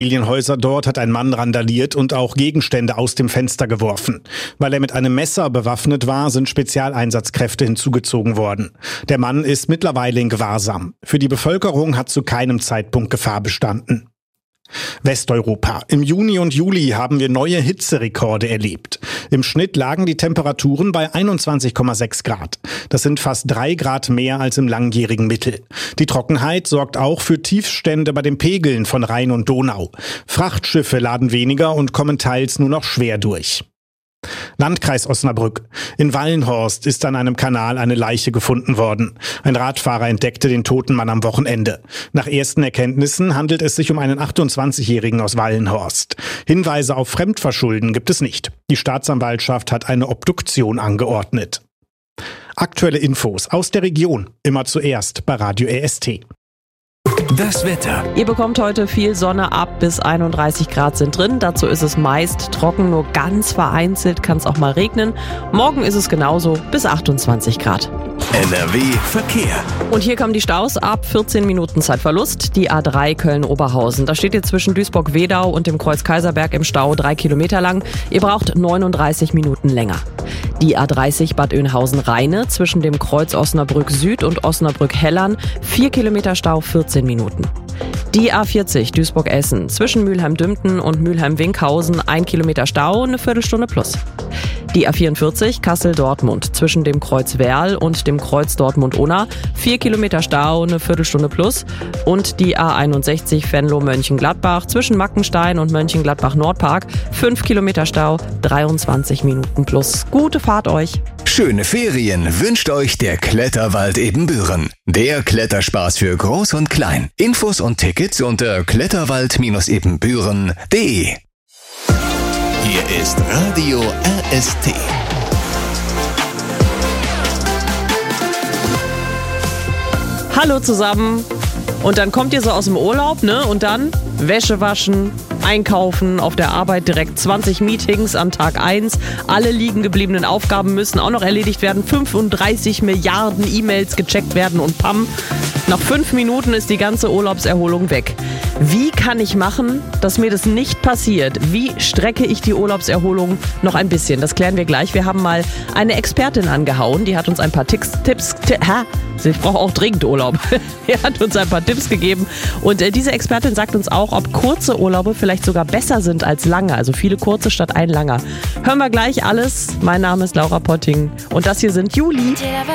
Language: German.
Familienhäuser dort hat ein Mann randaliert und auch Gegenstände aus dem Fenster geworfen. Weil er mit einem Messer bewaffnet war, sind Spezialeinsatzkräfte hinzugezogen worden. Der Mann ist mittlerweile in Gewahrsam. Für die Bevölkerung hat zu keinem Zeitpunkt Gefahr bestanden. Westeuropa. Im Juni und Juli haben wir neue Hitzerekorde erlebt. Im Schnitt lagen die Temperaturen bei 21,6 Grad. Das sind fast 3 Grad mehr als im langjährigen Mittel. Die Trockenheit sorgt auch für Tiefstände bei den Pegeln von Rhein und Donau. Frachtschiffe laden weniger und kommen teils nur noch schwer durch. Landkreis Osnabrück. In Wallenhorst ist an einem Kanal eine Leiche gefunden worden. Ein Radfahrer entdeckte den toten Mann am Wochenende. Nach ersten Erkenntnissen handelt es sich um einen 28-Jährigen aus Wallenhorst. Hinweise auf Fremdverschulden gibt es nicht. Die Staatsanwaltschaft hat eine Obduktion angeordnet. Aktuelle Infos aus der Region. Immer zuerst bei Radio RST. Das Wetter. Ihr bekommt heute viel Sonne, ab bis 31 Grad sind drin. Dazu ist es meist trocken, nur ganz vereinzelt kann es auch mal regnen. Morgen ist es genauso, bis 28 Grad. NRW Verkehr. Und hier kommen die Staus ab 14 Minuten Zeitverlust. Die A3 Köln-Oberhausen. Da steht ihr zwischen Duisburg-Wedau und dem Kreuz Kaiserberg im Stau 3 Kilometer lang. Ihr braucht 39 Minuten länger. Die A30 Bad Oeynhausen-Rheine zwischen dem Kreuz Osnabrück Süd und Osnabrück-Hellern 4 Kilometer Stau, 14 Minuten. Die A40 Duisburg-Essen zwischen Mülheim-Dümpten und Mülheim-Winkhausen 1 Kilometer Stau, eine Viertelstunde plus. Die A44 Kassel-Dortmund zwischen dem Kreuz Werl und dem Kreuz Dortmund-Unna 4 Kilometer Stau, eine Viertelstunde plus. Und die A61 Venlo-Mönchengladbach zwischen Mackenstein und Mönchengladbach-Nordpark 5 Kilometer Stau, 23 Minuten plus. Gute Fahrt euch! Schöne Ferien wünscht euch der Kletterwald Ebenbüren. Der Kletterspaß für Groß und Klein. Infos und Tickets unter kletterwald-ebenbüren.de. Hier ist Radio RST. Hallo zusammen. Und dann kommt ihr so aus dem Urlaub, ne? Und dann Wäsche waschen, einkaufen, auf der Arbeit direkt 20 Meetings am Tag 1. Alle liegen gebliebenen Aufgaben müssen auch noch erledigt werden. 35 Milliarden E-Mails gecheckt werden und pam. Nach 5 Minuten ist die ganze Urlaubserholung weg. Wie kann ich machen, dass mir das nicht passiert? Wie strecke ich die Urlaubserholung noch ein bisschen? Das klären wir gleich. Wir haben mal eine Expertin angehauen, die hat uns ein paar Tipps. Ich brauche auch dringend Urlaub. Die hat uns ein paar Tipps gegeben. Und diese Expertin sagt uns auch, ob kurze Urlaube vielleicht sogar besser sind als lange. Also viele kurze statt ein langer. Hören wir gleich alles. Mein Name ist Laura Potting und das hier sind Juli.